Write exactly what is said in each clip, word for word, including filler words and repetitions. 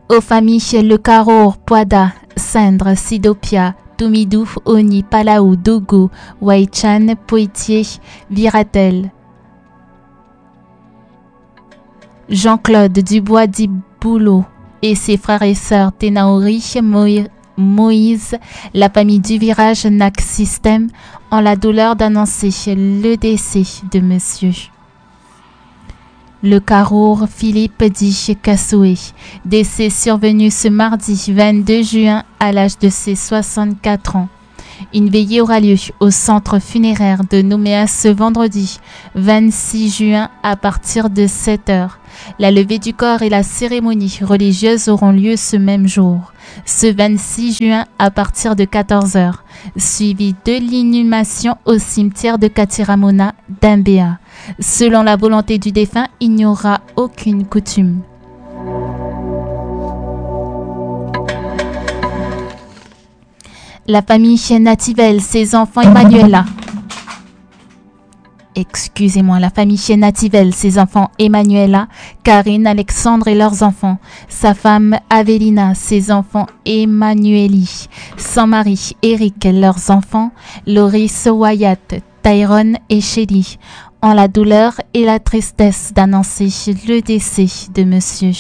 Aux familles Le Carour, Poada, Cendre, Sidopia, Toumidou, Oni, Palaou, Dogo, Waichan, Poitiers, Viratel. Jean-Claude Dubois-Diboulot et ses frères et sœurs Tenaori, Moïse, la famille du virage N A C System, ont la douleur d'annoncer le décès de monsieur Le Carour Philippe dit Kassoué, décès survenu ce mardi vingt-deux juin à l'âge de ses soixante-quatre ans. Une veillée aura lieu au centre funéraire de Nouméa ce vendredi vingt-six juin à partir de sept heures. La levée du corps et la cérémonie religieuse auront lieu ce même jour, ce vingt-six juin à partir de quatorze heures, suivi de l'inhumation au cimetière de Katiramona d'Imbéa. Selon la volonté du défunt, il n'y aura aucune coutume. La famille Nativelle, ses enfants Emmanuela. Excusez-moi, la famille Nativelle, ses enfants Emmanuela, Karine, Alexandre et leurs enfants. Sa femme Avelina, ses enfants Emmanueli. Sans-Marie, Eric, leurs enfants. Loris, Wyatt, Tyrone et Shelly ont la douleur et la tristesse d'annoncer le décès de monsieur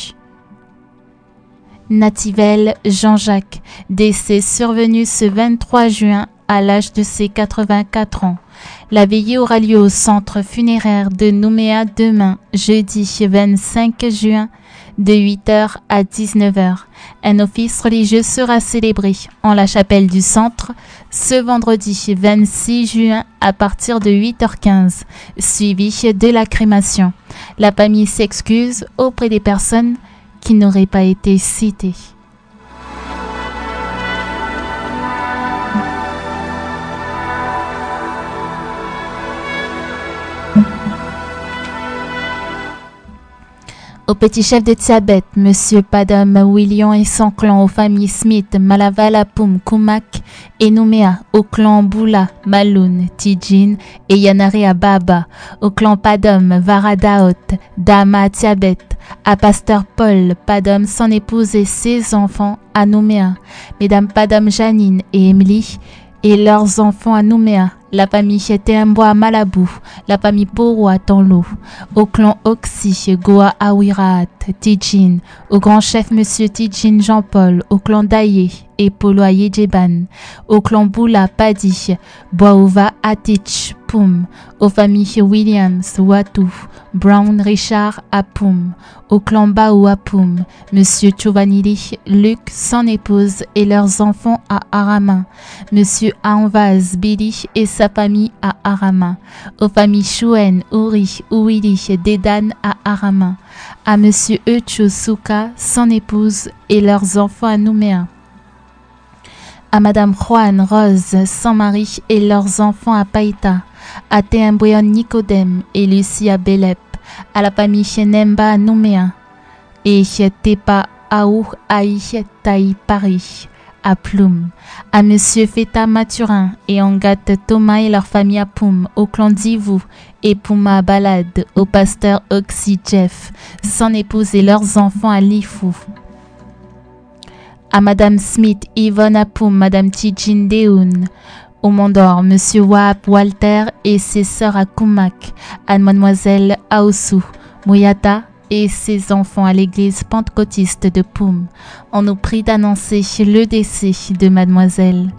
Nativelle Jean-Jacques, décès survenu ce vingt-trois juin à l'âge de ses quatre-vingt-quatre ans. La veillée aura lieu au centre funéraire de Nouméa demain, jeudi vingt-cinq juin, de huit heures à dix-neuf heures. Un office religieux sera célébré en la chapelle du centre ce vendredi vingt-six juin à partir de huit heures quinze, suivi de la crémation. La famille s'excuse auprès des personnes qui n'auraient pas été citées. Au petit chef de Tiabet, Monsieur Padam William et son clan, aux familles Smith, Malavala, Poum, Kumak et Nouméa, au clan Boula, Maloun, Tijin et Yanarea Baba, au clan Padam, Varadaot, Dama Tiabet, à Pasteur Paul, Padam, son épouse et ses enfants à Nouméa, Mesdames Padam Janine et Emily et leurs enfants à Nouméa, la famille Téamboa Malabou, la famille Poro à Tonlo, au clan Oxy, Goa Awiraat, Tijin, au grand chef Monsieur Tijin Jean-Paul, au clan Daye et Polo Ayejeban, au clan Boula Padi, Boaova Atich, Poum, aux familles Williams, Watu, Brown Richard à Poum, au clan Bao à Poum, Monsieur Chovanili, Luc, son épouse et leurs enfants à Arama, Monsieur Anvaz Billy et sa famille à Arama, aux familles Chouen, Uri, Ouili, Dedan à Arama, à Monsieur Echo Souka, son épouse et leurs enfants à Nouméa, à Madame Juan Rose, son mari et leurs enfants à Païta, à Téemboyon Nicodème et Lucia Belep, à la famille Chenemba à Nouméa, et Tepa Aou Aï Taï Paris à Ploum, à Monsieur Feta Mathurin et Angat Thomas et leur famille à Poum, au clan Divou et Pouma Balade, au pasteur Oxy Jeff, son épouse et leurs enfants à Lifou, à Madame Smith, Yvonne à Poum, Madame Tijin Deoun, au Mondor, Monsieur Wap Walter et ses sœurs à Koumak, à Mademoiselle Aoussou, Mouyata et ses enfants à l'église pentecôtiste de Poum. On nous prie d'annoncer le décès de Mademoiselle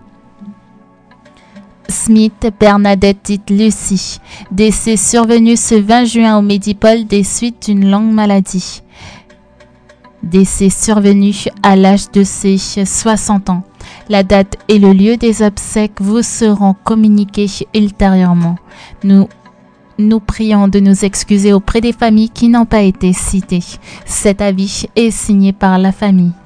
Smith Bernadette dite Lucie, décès survenu ce vingt juin au Médipôle des suites d'une longue maladie. Décès survenu à l'âge de ses soixante ans. La date et le lieu des obsèques vous seront communiqués ultérieurement. Nous nous prions de nous excuser auprès des familles qui n'ont pas été citées. Cet avis est signé par la famille.